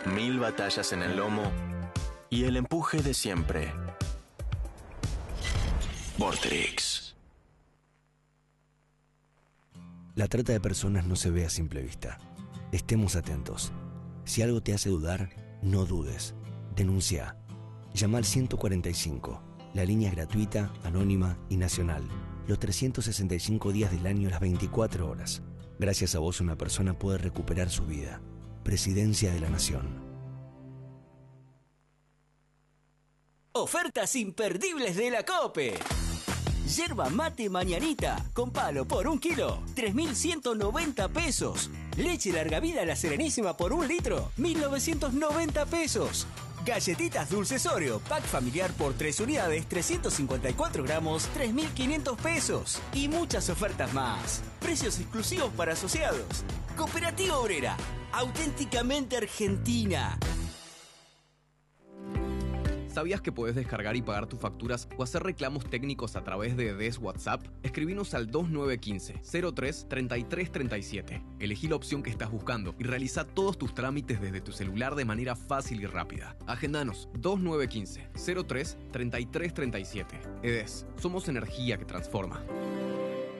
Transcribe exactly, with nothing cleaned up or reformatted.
mil batallas en el lomo y el empuje de siempre. Vorterix. La trata de personas no se ve a simple vista. Estemos atentos. Si algo te hace dudar, no dudes. Denuncia. Llama al ciento cuarenta y cinco. La línea es gratuita, anónima y nacional. Los trescientos sesenta y cinco días del año, las veinticuatro horas. Gracias a vos, una persona puede recuperar su vida. Presidencia de la Nación. Ofertas imperdibles de la COPE. Yerba mate mañanita con palo por un kilo, tres mil ciento noventa pesos. Leche larga vida La Serenísima por un litro, mil novecientos noventa pesos. Galletitas dulces Oreo, pack familiar por tres unidades, trescientos cincuenta y cuatro gramos, tres mil quinientos pesos. Y muchas ofertas más. Precios exclusivos para asociados. Cooperativa Obrera, auténticamente argentina. ¿Sabías que podés descargar y pagar tus facturas o hacer reclamos técnicos a través de D E S WhatsApp? Escribinos al dos nueve uno cinco, cero tres, treinta y tres treinta y siete. Elegí la opción que estás buscando y realiza todos tus trámites desde tu celular de manera fácil y rápida. Agendanos dos nueve uno cinco, cero tres, treinta y tres treinta y siete. E D E S, somos energía que transforma.